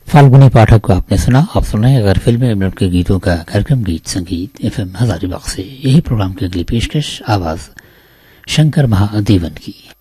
फाल्गुनी पाठक को आपने सुना। आप सुन रहे हैं अगर फिल्में मिनट के गीतों का कार्यक्रम गीत संगीत FM हजारीबाग से। यही प्रोग्राम की अगली पेशकश आवाज शंकर महादेवन की।